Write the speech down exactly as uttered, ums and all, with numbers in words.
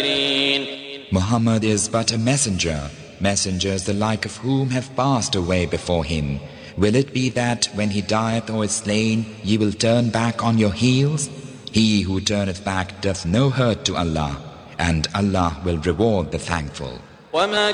Muhammad is but a messenger, messengers the like of whom have passed away before him. Will it be that when he dieth or is slain, ye will turn back on your heels? He who turneth back doth no hurt to Allah, and Allah will reward the thankful.